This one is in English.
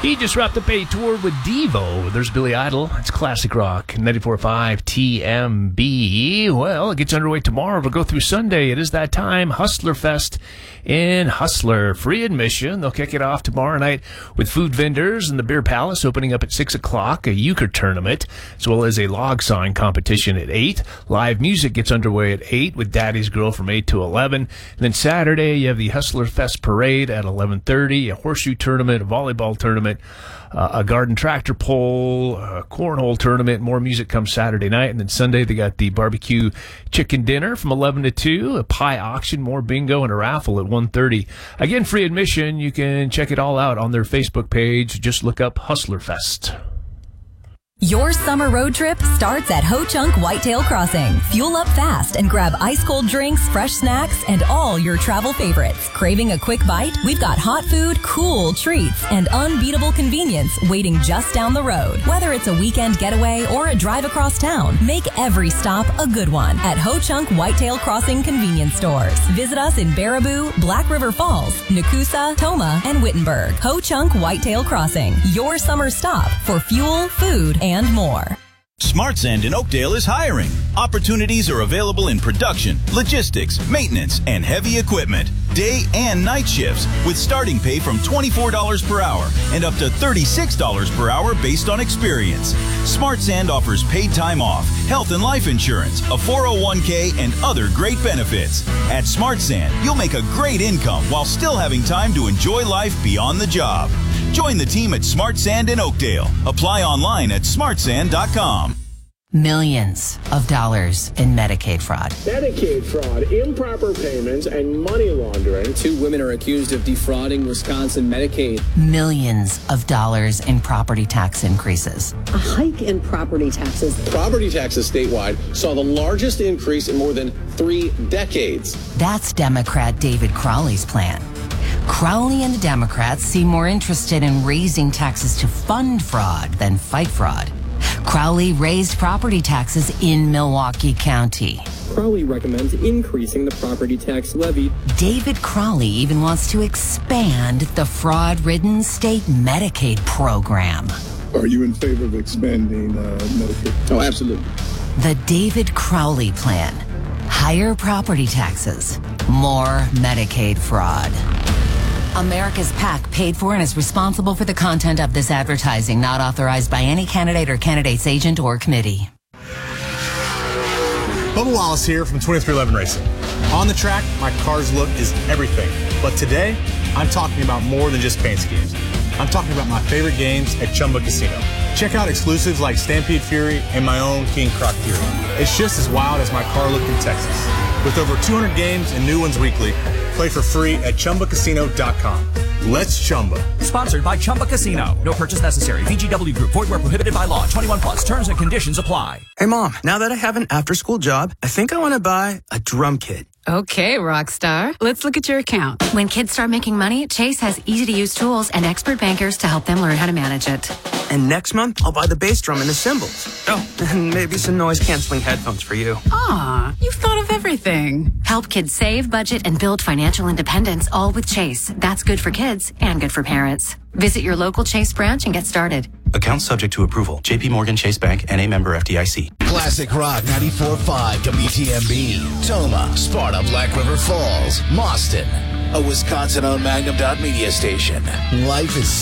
He just wrapped up a tour with Devo. There's Billy Idol. It's classic rock. 94.5 TMB. Well, it gets underway tomorrow. We'll go through Sunday. It is that time. Hustler Fest in Hustler. Free admission. They'll kick it off tomorrow night with food vendors and the Beer Palace opening up at 6 o'clock. A euchre tournament, as well as a log sawing competition at 8. Live music gets underway at 8 with Daddy's Girl from 8 to 11. And then Saturday, you have the Hustler Fest Parade at 11:30. A horseshoe tournament, a volleyball tournament, a garden tractor pull, a cornhole tournament. More music comes Saturday night. And then Sunday, they got the barbecue chicken dinner from 11 to 2, a pie auction, more bingo, and a raffle at 1:30. Again, free admission. You can check it all out on their Facebook page. Just look up Hustler Fest. Your summer road trip starts at Ho Chunk Whitetail Crossing. Fuel up fast and grab ice-cold drinks, fresh snacks, and all your travel favorites. Craving a quick bite? We've got hot food, cool treats, and unbeatable convenience waiting just down the road. Whether it's a weekend getaway or a drive across town, make every stop a good one at Ho Chunk Whitetail Crossing convenience stores. Visit us in Baraboo, Black River Falls, Nakusa, Toma, and Wittenberg. Ho Chunk Whitetail Crossing, your summer stop for fuel, food, and more. Smart Sand in Oakdale is hiring. Opportunities are available in production, logistics, maintenance, and heavy equipment. Day and night shifts with starting pay from $24 per hour and up to $36 per hour based on experience. Smart Sand offers paid time off, health and life insurance, a 401k, and other great benefits. At Smart Sand, you'll make a great income while still having time to enjoy life beyond the job. Join the team at Smart Sand in Oakdale. Apply online at smartsand.com. Millions of dollars in Medicaid fraud. Medicaid fraud, improper payments, and money laundering. 2 women are accused of defrauding Wisconsin Medicaid. Millions of dollars in property tax increases. A hike in property taxes. Property taxes statewide saw the largest increase in more than 3 decades. That's Democrat David Crowley's plan. Crowley and the Democrats seem more interested in raising taxes to fund fraud than fight fraud. Crowley raised property taxes in Milwaukee County. Crowley recommends increasing the property tax levy. David Crowley even wants to expand the fraud-ridden state Medicaid program. Are you in favor of expanding Medicaid? Oh, absolutely. The David Crowley plan. Higher property taxes, more Medicaid fraud. America's PAC paid for and is responsible for the content of this advertising, not authorized by any candidate or candidate's agent or committee. Bubba Wallace here from 2311 Racing. On the track, my car's look is everything. But today, I'm talking about more than just paint schemes. I'm talking about my favorite games at Chumba Casino. Check out exclusives like Stampede Fury and my own King Croc Fury. It's just as wild as my car look in Texas. With over 200 games and new ones weekly, play for free at ChumbaCasino.com. Let's Chumba. Sponsored by Chumba Casino. No purchase necessary. VGW Group. Void where prohibited by law. 21 plus. Terms and conditions apply. Hey, Mom. Now that I have an after-school job, I think I want to buy a drum kit. Okay, Rockstar. Let's look at your account. When kids start making money, Chase has easy-to-use tools and expert bankers to help them learn how to manage it. And next month, I'll buy the bass drum and the cymbals. Oh, and maybe some noise-canceling headphones for you. Aw, you've thought of everything. Help kids save, budget, and build financial independence, all with Chase. That's good for kids and good for parents. Visit your local Chase branch and get started. Account subject to approval. J.P. Morgan Chase Bank and a member FDIC. Classic Rock 94.5 WTMB. Toma, Sparta, Black River Falls, Mauston. A Wisconsin-owned Magnum Media station. Life is